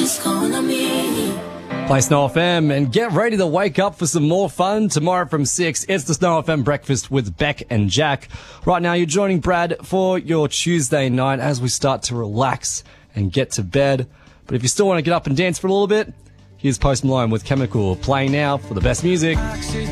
Play Snow FM and get ready to wake up for some more fun. Tomorrow from 6, it's the Snow FM Breakfast with Beck and Jack. Right now, you're joining Brad for your Tuesday night as we start to relax and get to bed. But if you still want to get up and dance for a little bit, here's Post Malone with Chemical, playing now for the best music.